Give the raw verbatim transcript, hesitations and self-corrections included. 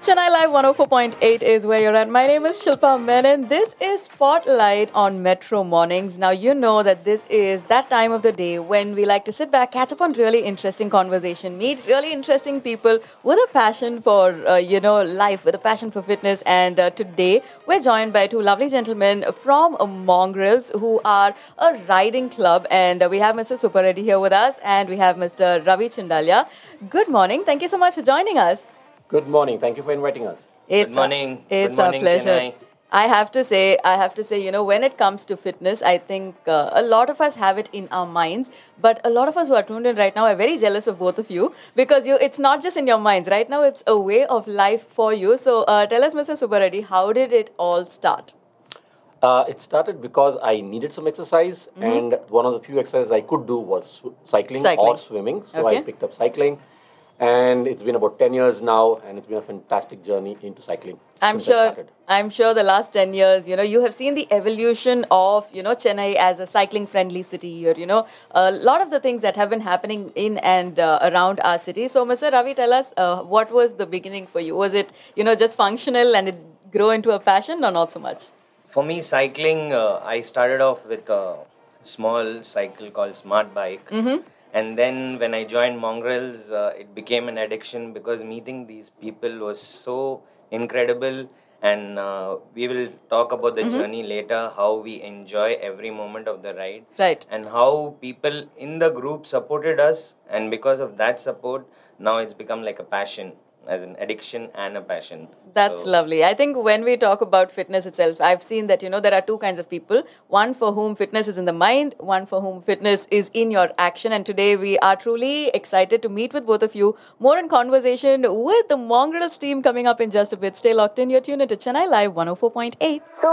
Chennai Live one oh four point eight is where you're at. My name is Shilpa Menon. This is Spotlight on Metro Mornings. Now, you know that this is that time of the day when we like to sit back, catch up on really interesting conversation, meet really interesting people with a passion for, uh, you know, life, with a passion for fitness. And uh, today, we're joined by two lovely gentlemen from uh, Mongrels who are a riding club. And uh, we have Mister Super Reddy here with us and we have Mister Ravi Chindalia. Good morning. Thank you so much for joining us. Good morning. Thank you for inviting us. It's Good morning. A, it's Good morning, our pleasure. Chennai. I have to say, I have to say, you know, when it comes to fitness, I think uh, a lot of us have it in our minds, but a lot of us who are tuned in right now are very jealous of both of you because you, it's not just in your minds. Right now, it's a way of life for you. So uh, tell us, Mister Super Reddy, how did it all start? Uh, it started because I needed some exercise, Mm-hmm. and one of the few exercises I could do was sw- cycling, Cycling. or swimming. So Okay. I picked up cycling, and it's been about ten years now, and it's been a fantastic journey into cycling. I'm since I sure. started. I'm sure the last ten years, you know, you have seen the evolution of, you know, Chennai as a cycling-friendly city. Or, you know, a lot of the things that have been happening in and uh, around our city. So, Mister Ravi, tell us, uh, what was the beginning for you? Was it, you know, just functional and it grew into a passion, or not so much? For me, cycling, uh, I started off with a small cycle called Smart Bike. Mm-hmm. And then when I joined Mongrels, uh, it became an addiction because meeting these people was so incredible. And uh, we will talk about the journey later, how we enjoy every moment of the ride. Right. And how people in the group supported us. And because of that support, now it's become like a passion, as an addiction and a passion. That's So- lovely. I think when we talk about fitness itself, I've seen that, you know, there are two kinds of people. One for whom fitness is in the mind, one for whom fitness is in your action. And today we are truly excited to meet with both of you. More in conversation with the Mongrels team coming up in just a bit. Stay locked in. You're tuned into Chennai Live one oh four point eight.